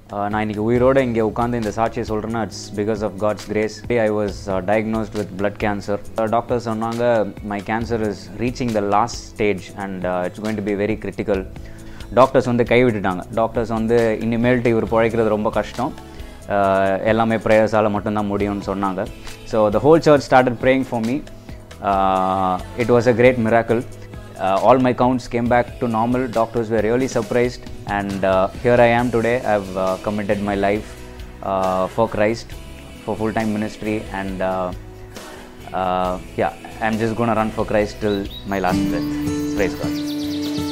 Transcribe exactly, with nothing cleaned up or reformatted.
நான் இன்றைக்கி உயிரோடு இங்கே உட்காந்து இந்த சாட்சியை சொல்கிறேன்னா it's because of God's grace. I was diagnosed with blood cancer. Doctor சொன்னாங்க my cancer is reaching the last stage and it's going to be very critical. Doctors வந்து கைவிட்டுட்டாங்க. டாக்டர்ஸ் வந்து இனிமேல்ட்டு இவர் பிழைக்கிறது ரொம்ப கஷ்டம், எல்லாமே ப்ரேயர்ஸால் மட்டும்தான் முடியும்னு சொன்னாங்க. So the whole search started praying for me. It was a great miracle. Uh, all my counts came back to normal. Doctors were really surprised, and uh, here I am today. I've uh, committed my life uh, for Christ, for full-time ministry, and uh, uh, yeah, I'm just gonna run for Christ till my last breath. Praise God.